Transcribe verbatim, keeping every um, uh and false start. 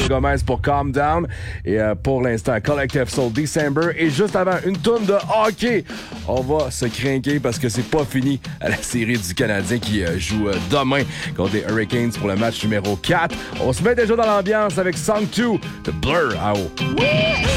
Gomez pour Calm Down. Et euh, pour l'instant, Collective Soul December. Et juste avant, une tourne de hockey. On va se crinquer parce que c'est pas fini à la série du Canadien qui euh, joue euh, demain contre les Hurricanes pour le match numéro quatre. On se met déjà dans l'ambiance avec Song deux de Blur à haut.